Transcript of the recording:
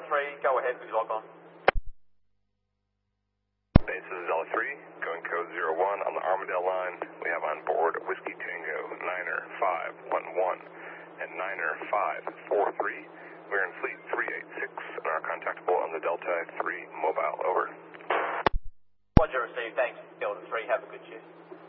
Delta 3, go ahead, please log on. Base is Delta 3, going code 01 on the Armadale line. We have on board Whiskey Tango, Niner 511 and Niner 543. We're in Fleet 386 and are contactable on the Delta 3 mobile, over. Roger, received, thanks, Delta 3, have a good shift.